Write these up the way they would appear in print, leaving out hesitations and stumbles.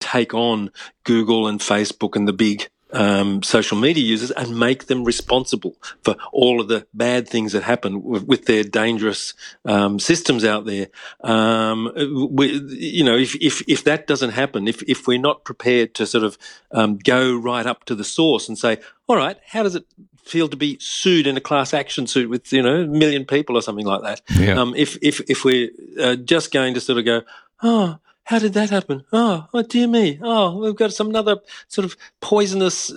take on Google and Facebook and the big social media users and make them responsible for all of the bad things that happen with their dangerous systems out there. If that doesn't happen, if we're not prepared to sort of go right up to the source and say, all right, how does it feel to be sued in a class action suit with a million people or something like that? Yeah. If we're just going to sort of go, oh, how did that happen? Oh, dear me. Oh, we've got some other sort of poisonous,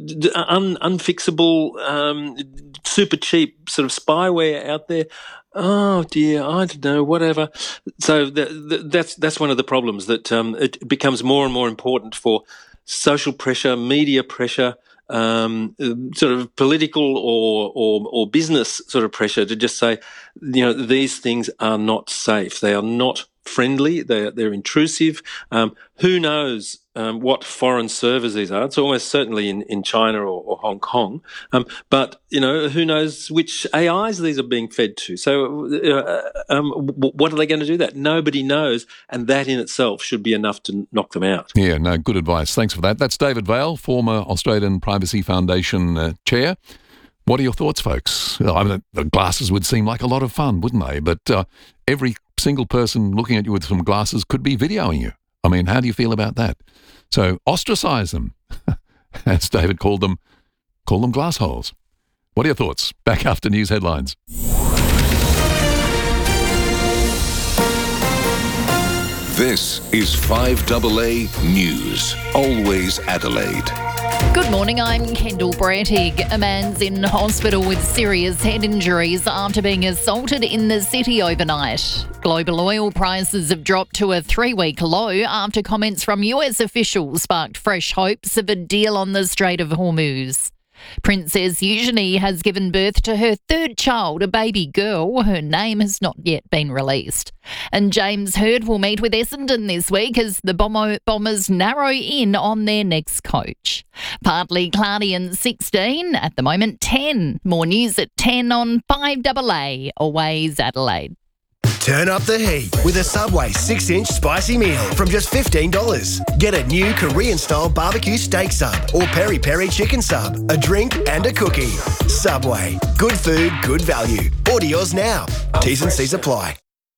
unfixable, super cheap sort of spyware out there. Oh dear, I don't know, whatever. So that's one of the problems, that it becomes more and more important for social pressure, media pressure, sort of political or business sort of pressure to just say, these things are not safe. They are not friendly. They're intrusive. Who knows what foreign servers these are? It's almost certainly in China or Hong Kong. But who knows which AIs these are being fed to? So what are they going to do? That nobody knows, and that in itself should be enough to knock them out. Yeah, no, good advice. Thanks for that. That's David Vale, former Australian Privacy Foundation chair. What are your thoughts, folks? I mean, the glasses would seem like a lot of fun, wouldn't they? But every single person looking at you with some glasses could be videoing you. I mean, how do you feel about that? So ostracize them, as David called them glass holes. What are your thoughts? Back after news headlines. This is 5AA News, always Adelaide. Good morning, I'm Kendall Brattig. A man's in hospital with serious head injuries after being assaulted in the city overnight. Global oil prices have dropped to a 3-week low after comments from US officials sparked fresh hopes of a deal on the Strait of Hormuz. Princess Eugenie has given birth to her third child, a baby girl. Her name has not yet been released. And James Hird will meet with Essendon this week as the Bombers narrow in on their next coach. Partly cloudy and 16, at the moment 10. More news at 10 on 5AA, always Adelaide. Turn up the heat with a Subway 6-inch spicy meal from just $15. Get a new Korean-style barbecue steak sub or peri-peri chicken sub, a drink and a cookie. Subway. Good food, good value. Order yours now. T's and C's apply.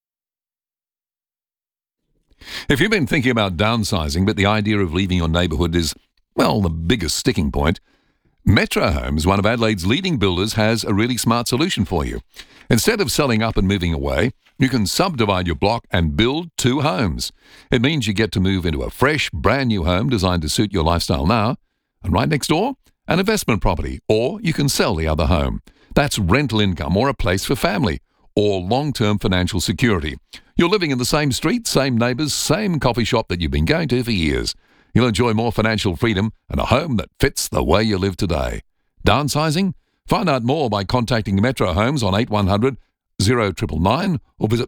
If you've been thinking about downsizing, but the idea of leaving your neighbourhood is, well, the biggest sticking point, Metro Homes, one of Adelaide's leading builders, has a really smart solution for you. Instead of selling up and moving away, you can subdivide your block and build 2 homes. It means you get to move into a fresh, brand new home designed to suit your lifestyle now, and right next door, an investment property, or you can sell the other home. That's rental income or a place for family, or long-term financial security. You're living in the same street, same neighbours, same coffee shop that you've been going to for years. You'll enjoy more financial freedom and a home that fits the way you live today. Downsizing? Find out more by contacting Metro Homes on 8100 0999 or visit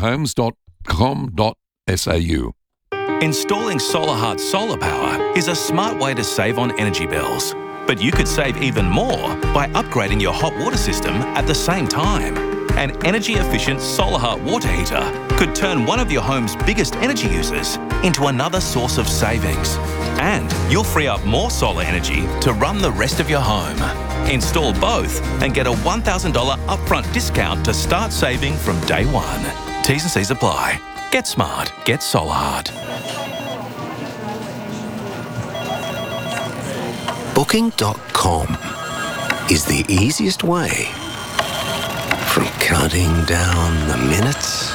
metrohomes.com.au. Installing SolarHeart solar power is a smart way to save on energy bills. But you could save even more by upgrading your hot water system at the same time. An energy-efficient SolarHeart water heater could turn one of your home's biggest energy users into another source of savings. And you'll free up more solar energy to run the rest of your home. Install both and get a $1,000 upfront discount to start saving from day one. T's and C's apply. Get smart. Get SolarHeart. Booking.com is the easiest way from counting down the minutes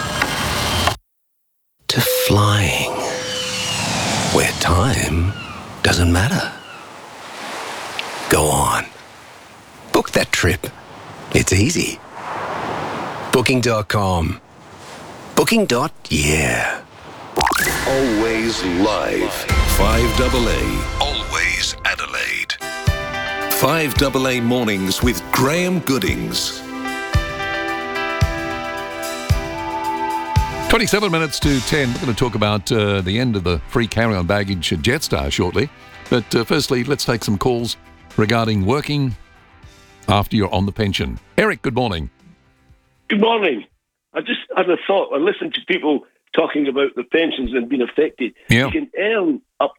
to flying where time doesn't matter. Go on. Book that trip. It's easy. Booking.com. Booking.yeah. Always live. 5AA. Always Adelaide. 5AA Mornings with Graham Goodings. 27 minutes to 10. We're going to talk about the end of the free carry-on baggage at Jetstar shortly. But firstly, let's take some calls regarding working after you're on the pension. Eric, good morning. Good morning. I just had a thought. I listened to people talking about the pensions and being affected. Yeah. You can earn up